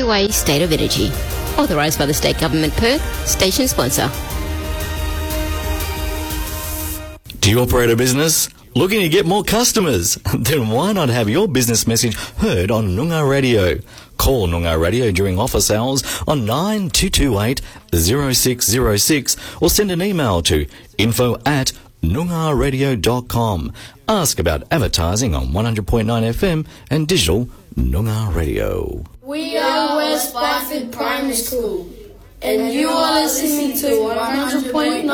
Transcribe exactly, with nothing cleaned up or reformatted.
W A State of Energy. Authorised by the State Government Perth, station sponsor. Do you operate a business? Looking to get more customers? Then why not have your business message heard on Noongar Radio? Call Noongar Radio during office hours on nine two two eight zero six zero six or send an email to info at noongar radio dot com. Ask about advertising on one hundred point nine F M and digital Noongar Radio. We are West Byford Primary School, and you are listening to one hundred point nine